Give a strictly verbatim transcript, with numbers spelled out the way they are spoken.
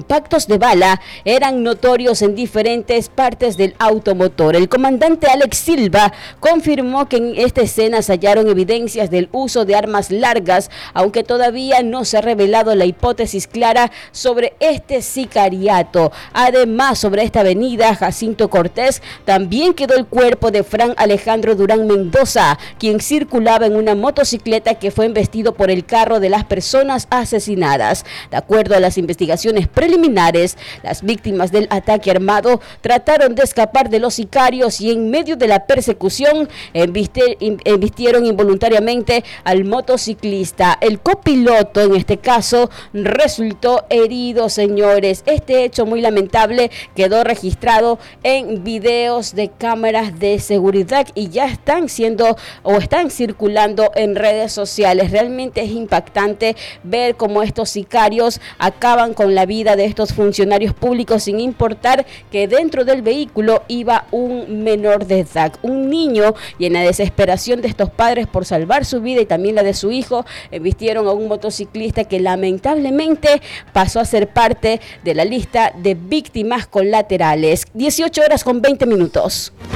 impactos de bala eran notorios en diferentes partes del automotor. El comandante Alex Silva confirmó que en esta escena se hallaron evidencias del uso de armas largas, aunque todavía no se ha revelado la hipótesis clara sobre este sicariato. Además, sobre esta avenida Jacinto Cortés también quedó el cuerpo de Fran Alejandro Durán Mendoza, quien circulaba en una motocicleta que fue embestido por el carro de las personas asesinadas. De acuerdo a las investigaciones preliminares, las víctimas del ataque armado trataron de escapar de los sicarios y en medio de la persecución embistieron involuntariamente al motociclista. El copiloto en este caso resultó herido, señores. Este hecho muy lamentable quedó registrado en videos de cámaras de seguridad y ya están siendo o están circulando en redes sociales. Realmente es impactante ver cómo estos sicarios acaban con la vida de estos funcionarios públicos sin importar que dentro del vehículo iba un menor de edad, un niño, y en la desesperación de estos padres por salvar su vida y también la de su hijo, embistieron a un motociclista que lamentablemente pasó a ser parte de la lista de víctimas colaterales. dieciocho horas con veinte minutos.